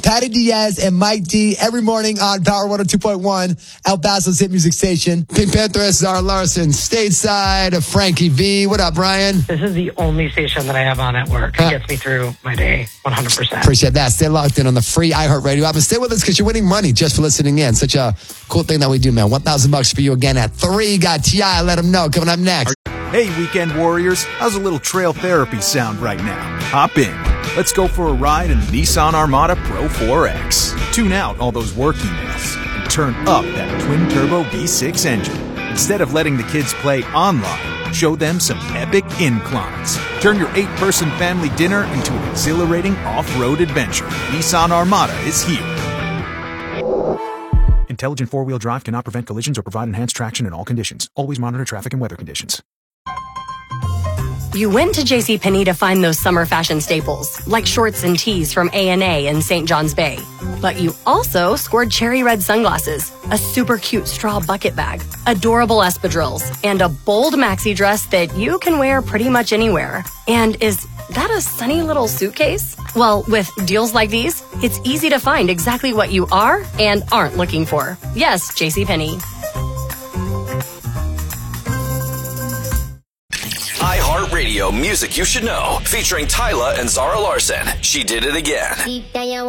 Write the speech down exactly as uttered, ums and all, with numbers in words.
Patty Diaz and Mike D every morning on Power one oh two point one, El Paso's hit music station. Pink Panthers, Zara Larson, stateside, Frankie V. What up, Brian? This is the only station that I have on at work. It gets me through my day one hundred percent. Appreciate that. Stay locked in on the free iHeartRadio app and stay with us because you're winning money just for listening in. Such a cool thing that we do, man. one thousand bucks for you again at three. Got T I. Let them know. Coming up next. Hey, weekend warriors. How's a little trail therapy sound right now? Hop in. Let's go for a ride in the Nissan Armada Pro four X. Tune out all those work emails and turn up that twin-turbo V six engine. Instead of letting the kids play online, show them some epic inclines. Turn your eight-person family dinner into an exhilarating off-road adventure. Nissan Armada is here. Intelligent four-wheel drive cannot prevent collisions or provide enhanced traction in all conditions. Always monitor traffic and weather conditions. You went to JCPenney to find those summer fashion staples, like shorts and tees from A and A in Saint John's Bay. But you also scored cherry red sunglasses, a super cute straw bucket bag, adorable espadrilles, and a bold maxi dress that you can wear pretty much anywhere. And is that a sunny little suitcase? Well, with deals like these, it's easy to find exactly what you are and aren't looking for. Yes, JCPenney. iHeartRadio Music You Should Know, featuring Tyla and Zara Larson. She Did It Again.